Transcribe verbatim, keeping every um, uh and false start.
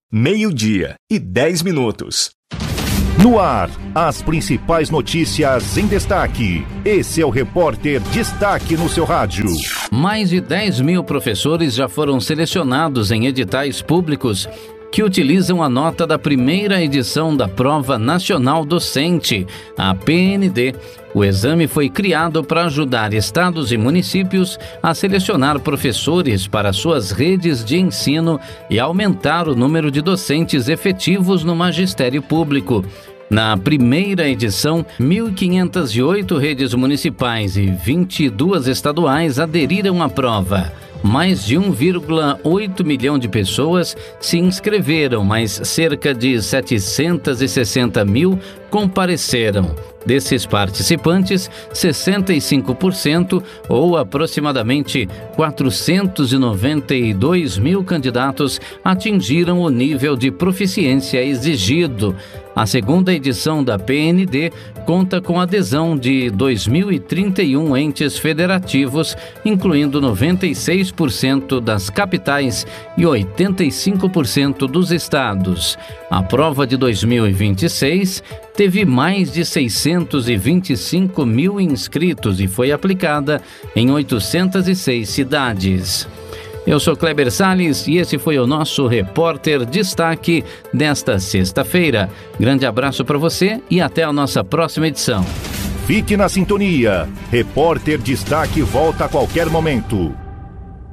Meio-dia e dez minutos. No ar, as principais notícias em destaque. Esse é o Repórter Destaque no seu rádio. Mais de dez mil professores já foram selecionados em editais públicos que utilizam a nota da primeira edição da Prova Nacional Docente, a P N D. O exame foi criado para ajudar estados e municípios a selecionar professores para suas redes de ensino e aumentar o número de docentes efetivos no magistério público. Na primeira edição, mil quinhentas e oito redes municipais e vinte e duas estaduais aderiram à prova. Mais de um vírgula oito milhão de pessoas se inscreveram, mas cerca de setecentos e sessenta mil compareceram. Desses participantes, sessenta e cinco por cento, ou aproximadamente quatrocentos e noventa e dois mil candidatos, atingiram o nível de proficiência exigido. A segunda edição da P N D conta com adesão de dois mil e trinta e um entes federativos, incluindo noventa e seis por cento das capitais e oitenta e cinco por cento dos estados. A prova de dois mil e vinte e seis teve mais de seiscentos e vinte e cinco mil inscritos e foi aplicada em oitocentas e seis cidades. Eu sou Kleber Salles e esse foi o nosso Repórter Destaque desta sexta-feira. Grande abraço para você e até a nossa próxima edição. Fique na sintonia. Repórter Destaque volta a qualquer momento.